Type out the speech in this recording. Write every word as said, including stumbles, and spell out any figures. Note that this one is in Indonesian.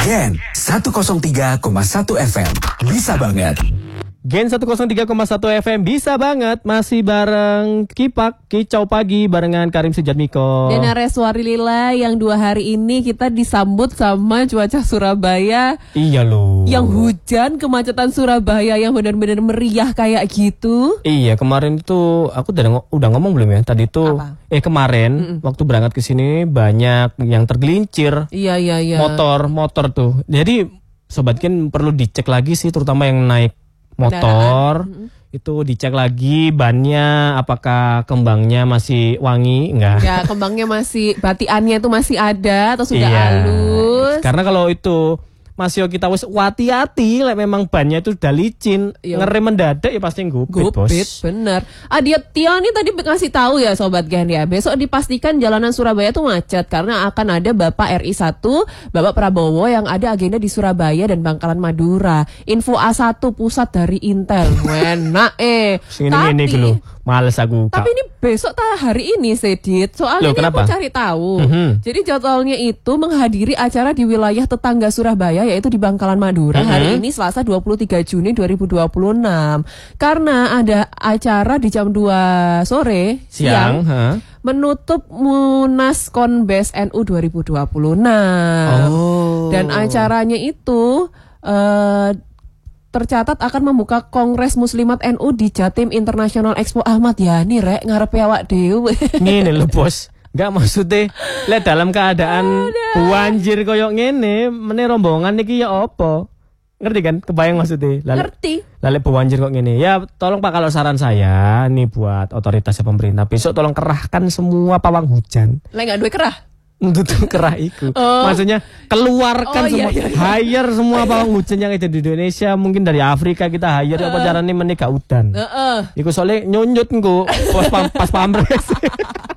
Gen seratus tiga koma satu F M. Bisa banget. Gen seratus tiga koma satu F M bisa banget. Masih bareng Kipak, Kicau Pagi barengan Karim Sujatmiko dan Ares Warilila yang dua hari ini kita disambut sama cuaca Surabaya. Iya loh. Yang hujan, kemacetan Surabaya yang benar-benar meriah kayak gitu. Iya, kemarin itu aku udah, udah ngomong belum ya? Tadi tuh Apa? eh kemarin Mm-mm. waktu berangkat ke sini banyak yang tergelincir. Iya, iya, iya. Motor, motor tuh. Jadi sobat Gen perlu dicek lagi sih, terutama yang naik motor. Mm-hmm. Itu dicek lagi bannya, apakah kembangnya masih wangi enggak? Ya, kembangnya masih, batiannya itu masih ada atau sudah iya. halus. Karena kalau itu masih kita wis hati-hati, like memang bannya itu udah licin, yo. Ngerem mendadak ya pasti gubit, bos. Gubit, bener. Adia Tia nih tadi ngasih tahu ya Sobat Gen ya, besok dipastikan jalanan Surabaya tuh macet karena akan ada Bapak R I satu, Bapak Prabowo yang ada agenda di Surabaya dan Bangkalan Madura. Info A satu pusat dari Intel. Enak eh. Ini ini males aku. Tapi ini besok tak hari ini Sedit. Soalnya ini aku cari tahu. Mm-hmm. Jadi jadwalnya itu menghadiri acara di wilayah tetangga Surabaya yaitu di Bangkalan Madura. Mm-hmm. Hari ini Selasa dua puluh tiga Juni dua ribu dua puluh enam. Karena ada acara di jam dua sore siang, siang huh? menutup Munas Konbes N U dua ribu dua puluh enam. Oh. Dan acaranya itu uh, tercatat akan membuka Kongres Muslimat N U di Jatim International Expo Ahmad Yani rek ngarepe awak dhewe. Ngene lho bos, enggak maksudnya lek dalam keadaan banjir koyo ngene, meneh rombongan iki ya apa? Ngerti kan? Kebayang maksudnya? Lale, Ngerti. Lalu banjir kok ngene. Ya tolong Pak, kalau saran saya nih buat otoritas pemerintah, besok tolong kerahkan semua pawang hujan. Lek enggak duwe kerah? Untuk kerah itu, oh. Maksudnya keluarkan oh, semua, iya, iya. hire semua pawang hujan yang ada di Indonesia, mungkin dari Afrika kita hire uh. apa caranya menikah udan. Uh -uh. Iku soalnya nyunyut nggo pas pas pamres.